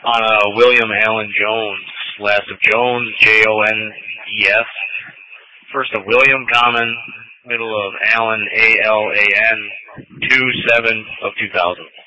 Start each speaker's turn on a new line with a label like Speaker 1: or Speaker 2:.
Speaker 1: on William Allen Jones. Last of Jones, Jones. First of William, common. Middle of Allen, Alan, 2/7 of 2000.